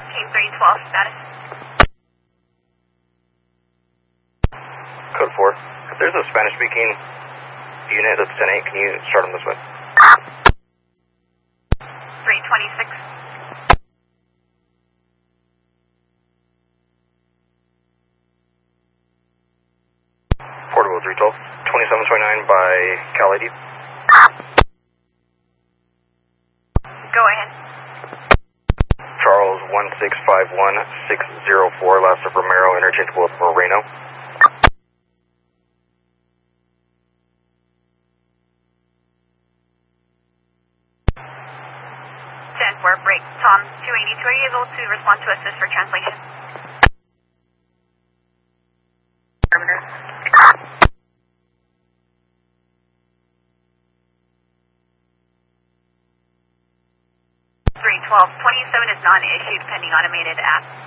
Team 312 status. Code 4. If there's a Spanish-speaking unit that's 10-8, can you start them this way? 326. Portable 312. 2729 by Cal ID. Go ahead. Charles 1651604, last of Romero, interchangeable with Moreno. 10-4 break. Tom 282, are you able to respond to assist for translation? Affirmative. 312, 27 is non-issued pending automated app.